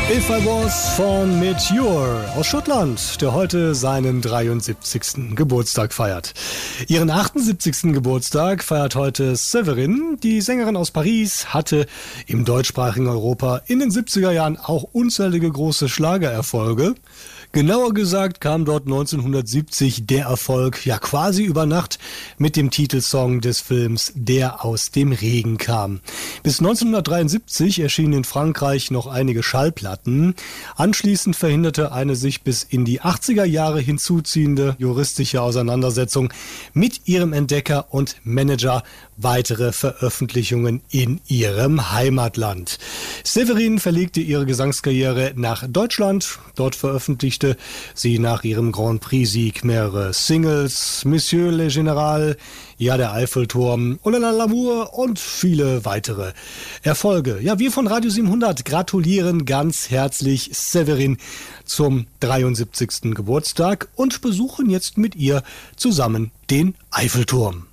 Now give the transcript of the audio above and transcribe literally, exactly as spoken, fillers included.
If I Was von Meteor aus Schottland, der heute seinen dreiundsiebzigsten Geburtstag feiert. Ihren achtundsiebzigsten Geburtstag feiert heute Séverine. Die Sängerin aus Paris hatte im deutschsprachigen Europa in den siebziger Jahren auch unzählige große Schlagererfolge. Genauer gesagt kam dort neunzehnhundertsiebzig der Erfolg, ja quasi über Nacht, mit dem Titelsong des Films Der aus dem Regen kam. Bis neunzehnhundertdreiundsiebzig erschienen in Frankreich noch einige Schallplatten. Anschließend verhinderte eine sich bis in die achtziger Jahre hinzuziehende juristische Auseinandersetzung mit ihrem Entdecker und Manager weitere Veröffentlichungen in ihrem Heimatland. Séverine verlegte ihre Gesangskarriere nach Deutschland. Dort veröffentlichte sie nach ihrem Grand Prix-Sieg mehrere Singles, Monsieur le Général, Ja, der Eiffelturm, Oh la la l'amour und viele weitere Erfolge. Ja, wir von Radio siebenhundert gratulieren ganz herzlich Séverine zum dreiundsiebzigsten Geburtstag und besuchen jetzt mit ihr zusammen den Eiffelturm.